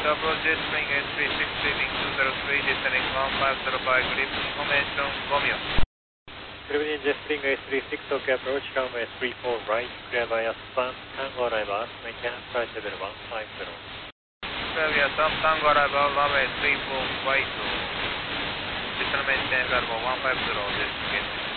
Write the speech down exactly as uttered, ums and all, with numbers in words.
approach Jetwing eight three six, leaving two zero three, descending one five zero five, good evening, information, Romeo. Good evening, Jetwing eight three six, okay, approach runway three four right, clear via Sun, Tango arrival, maintain flight level one five zero. Clear via Sun, Tango arrival, runway three four right, descend maintain level one five zero, descend.